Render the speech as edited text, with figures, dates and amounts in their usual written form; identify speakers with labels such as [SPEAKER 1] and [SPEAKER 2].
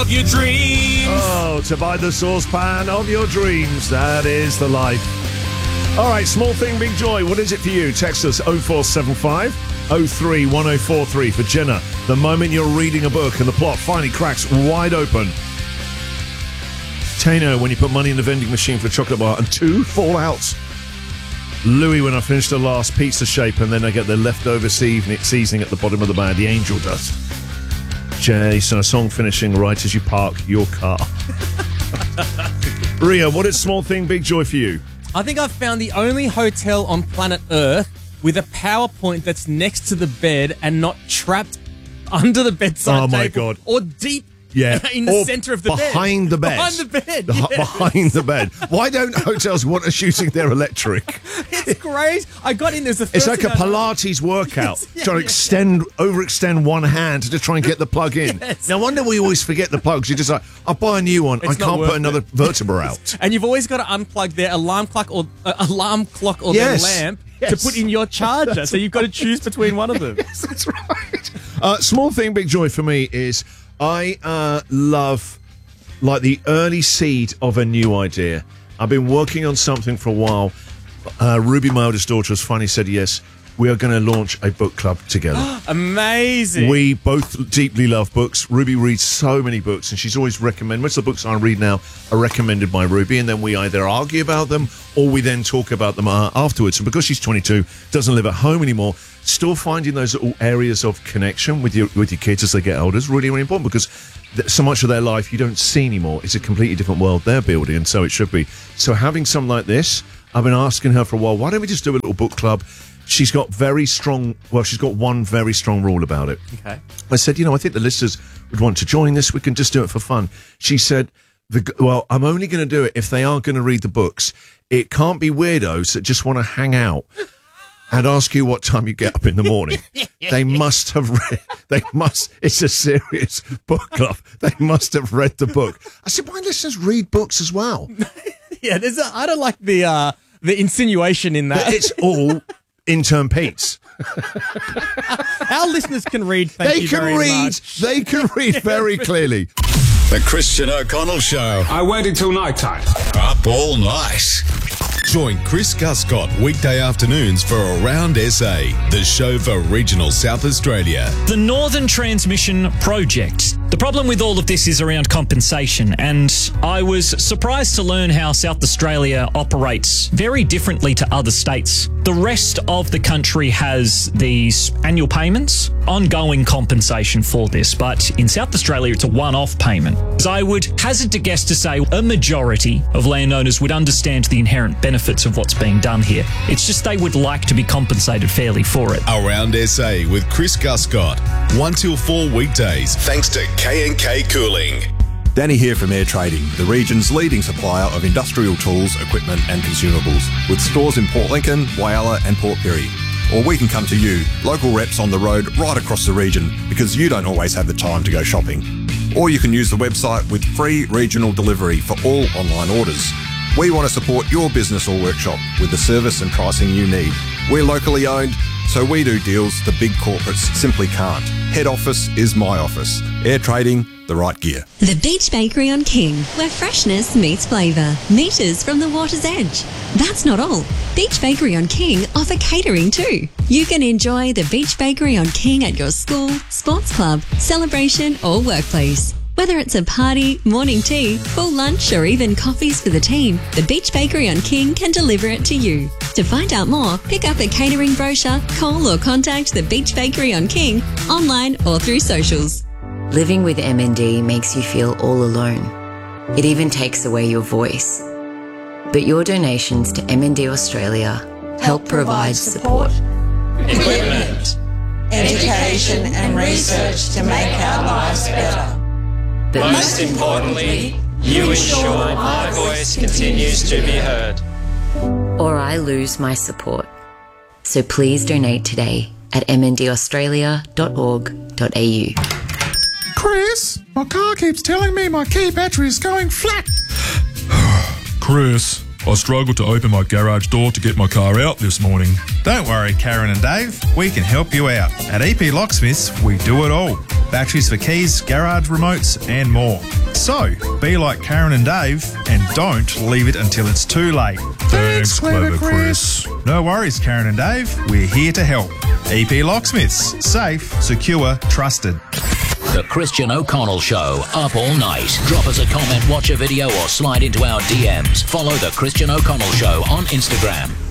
[SPEAKER 1] of your dreams.
[SPEAKER 2] Oh, to buy the saucepan of your dreams. That is the life. All right, small thing, big joy. What is it for you? Text us 0475 03 1043 for Jenna. The moment you're reading a book and the plot finally cracks wide open. Tano, when you put money in the vending machine for a chocolate bar and 2 fall out. Louis, when I finish the last pizza shape and then I get the leftover seasoning at the bottom of the bag. The angel does. Jason, a song finishing right as you park your car. Ria, what is small thing, big joy for you?
[SPEAKER 3] I think I've found the only hotel on planet Earth with a PowerPoint that's next to the bed and not trapped under the bedside table.
[SPEAKER 2] Oh, my God.
[SPEAKER 3] Or deep in the centre of the bed.
[SPEAKER 2] Behind the bed.
[SPEAKER 3] Behind the bed,
[SPEAKER 2] Behind the bed. Why don't hotels want us using their electric?
[SPEAKER 3] It's great. I got in, there's the first
[SPEAKER 2] It's like a Pilates workout, trying to overextend one hand to try and get the plug in.
[SPEAKER 3] Yes.
[SPEAKER 2] No wonder we always forget the plugs. You're just like, I'll buy a new one. I can't put another vertebra out.
[SPEAKER 3] And you've always got to unplug their alarm clock or their lamp to put in your charger. So you've got to choose between one of them.
[SPEAKER 2] Yes, that's right. Small thing, big joy for me is I love like the early seed of a new idea. I've been working on something for a while. Ruby, my oldest daughter, has finally said yes. We are going to launch a book club together.
[SPEAKER 3] Amazing.
[SPEAKER 2] We both deeply love books. Ruby reads so many books, and she's always recommended. Most of the books I read now are recommended by Ruby, and then we either argue about them or we then talk about them afterwards. And because she's 22, doesn't live at home anymore, still finding those little areas of connection with your kids as they get older is really, really important, because so much of their life you don't see anymore. It's a completely different world they're building, and so it should be. So having something like this, I've been asking her for a while, why don't we just do a little book club? She's got she's got one very strong rule about it.
[SPEAKER 3] Okay.
[SPEAKER 2] I said, I think the listeners would want to join this. We can just do it for fun. She said, I'm only going to do it if they are going to read the books. It can't be weirdos that just want to hang out and ask you what time you get up in the morning. They must have read, it's a serious book club. They must have read the book. I said, my listeners read books as well.
[SPEAKER 3] Yeah, I don't like the insinuation in that.
[SPEAKER 2] But it's all intern Pete's.
[SPEAKER 3] Our listeners can read, thank you very much.
[SPEAKER 2] They can read very clearly.
[SPEAKER 4] The Christian O'Connell Show.
[SPEAKER 1] I waited till night time.
[SPEAKER 4] Up all night. Join Chris Guscott weekday afternoons for Around SA, the show for regional South Australia.
[SPEAKER 5] The Northern Transmission Project. The problem with all of this is around compensation, and I was surprised to learn how South Australia operates very differently to other states. The rest of the country has these annual payments, ongoing compensation for this, but in South Australia it's a one-off payment. I would hazard to guess to say a majority of landowners would understand the inherent benefits of what's being done here. It's just they would like to be compensated fairly for it.
[SPEAKER 4] Around SA with Chris Guscott, 1 till 4 weekdays, thanks to K&K Cooling.
[SPEAKER 6] Danny here from Air Trading, the region's leading supplier of industrial tools, equipment and consumables, with stores in Port Lincoln, Whyalla and Port Pirie. Or we can come to you, local reps on the road right across the region, because you don't always have the time to go shopping. Or you can use the website with free regional delivery for all online orders. We want to support your business or workshop with the service and pricing you need. We're locally owned, so we do deals the big corporates simply can't. Head office is my office. Air Trading, the right gear.
[SPEAKER 7] The Beach Bakery on King, where freshness meets flavour. Meters from the water's edge. That's not all. Beach Bakery on King offer catering too. You can enjoy the Beach Bakery on King at your school, sports club, celebration or workplace. Whether it's a party, morning tea, full lunch or even coffees for the team, the Beach Bakery on King can deliver it to you. To find out more, pick up a catering brochure, call or contact the Beach Bakery on King, online or through socials.
[SPEAKER 8] Living with MND makes you feel all alone. It even takes away your voice. But your donations to MND Australia help provide support,
[SPEAKER 9] equipment, education and research to make our lives better.
[SPEAKER 10] But most importantly, you ensure my voice continues to be heard.
[SPEAKER 8] Or I lose my support. So please donate today at mndaustralia.org.au.
[SPEAKER 11] Chris, my car keeps telling me my key battery is going flat.
[SPEAKER 12] Chris, I struggled to open my garage door to get my car out this morning.
[SPEAKER 13] Don't worry, Karen and Dave. We can help you out. At EP Locksmiths, we do it all. Batteries for keys, garage remotes, and more. So, be like Karen and Dave and don't leave it until it's too late.
[SPEAKER 12] Thanks, Clever Chris.
[SPEAKER 13] No worries, Karen and Dave. We're here to help. EP Locksmiths. Safe, secure, trusted.
[SPEAKER 14] The Christian O'Connell Show, up all night. Drop us a comment, watch a video, or slide into our DMs. Follow The Christian O'Connell Show on Instagram.